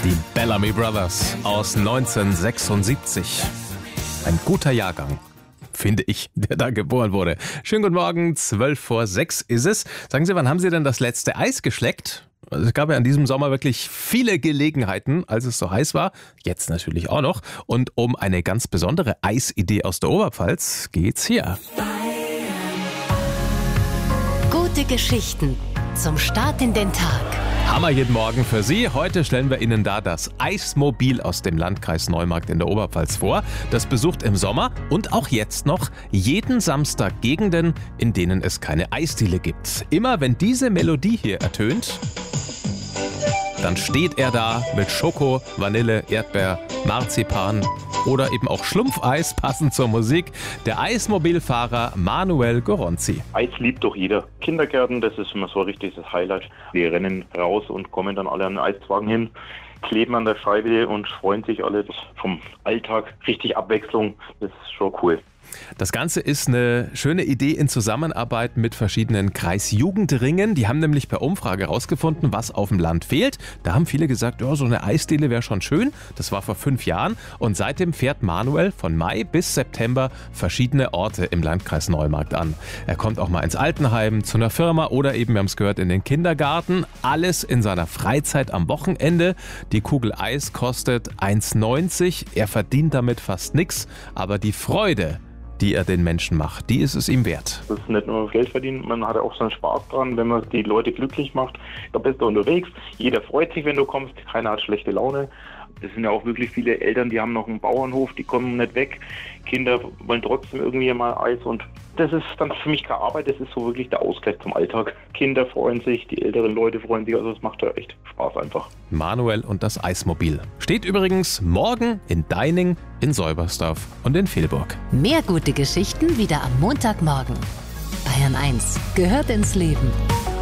Die Bellamy Brothers aus 1976. Ein guter Jahrgang, finde ich, der da geboren wurde. Schönen guten Morgen, 6:12 ist es. Sagen Sie, wann haben Sie denn das letzte Eis geschleckt? Es gab ja in diesem Sommer wirklich viele Gelegenheiten, als es so heiß war. Jetzt natürlich auch noch. Und um eine ganz besondere Eisidee aus der Oberpfalz geht's hier. Gute Geschichten zum Start in den Tag. Hammer jeden Morgen für Sie. Heute stellen wir Ihnen da das Eismobil aus dem Landkreis Neumarkt in der Oberpfalz vor. Das besucht im Sommer und auch jetzt noch jeden Samstag Gegenden, in denen es keine Eisdiele gibt. Immer wenn diese Melodie hier ertönt, dann steht er da mit Schoko, Vanille, Erdbeer, Marzipan oder eben auch Schlumpfeis, passend zur Musik, der Eismobilfahrer Manuel Goronzi. Eis liebt doch jeder. Kindergärten, das ist immer so ein richtiges Highlight. Die rennen raus und kommen dann alle an den Eiswagen hin, kleben an der Scheibe und freuen sich alle vom Alltag. Richtig Abwechslung, das ist schon cool. Das Ganze ist eine schöne Idee in Zusammenarbeit mit verschiedenen Kreisjugendringen. Die haben nämlich per Umfrage herausgefunden, was auf dem Land fehlt. Da haben viele gesagt, ja, so eine Eisdiele wäre schon schön. Das war vor 5 Jahren. Und seitdem fährt Manuel von Mai bis September verschiedene Orte im Landkreis Neumarkt an. Er kommt auch mal ins Altenheim, zu einer Firma oder eben, wir haben es gehört, in den Kindergarten. Alles in seiner Freizeit am Wochenende. Die Kugel Eis kostet 1,90. Er verdient damit fast nichts. Aber die Freude, die er den Menschen macht, die ist es ihm wert. Das ist nicht nur Geld verdienen, man hat auch so einen Spaß dran, wenn man die Leute glücklich macht. Da bist du unterwegs, jeder freut sich, wenn du kommst, keiner hat schlechte Laune. Es sind ja auch wirklich viele Eltern, die haben noch einen Bauernhof, die kommen nicht weg. Kinder wollen trotzdem irgendwie mal Eis und das ist dann für mich keine Arbeit, das ist so wirklich der Ausgleich zum Alltag. Kinder freuen sich, die älteren Leute freuen sich, also es macht ja echt Spaß einfach. Manuel und das Eismobil. Steht übrigens morgen in Deining, in Seubersdorf und in Vilburg. Mehr gute Geschichten wieder am Montagmorgen. Bayern 1 gehört ins Leben.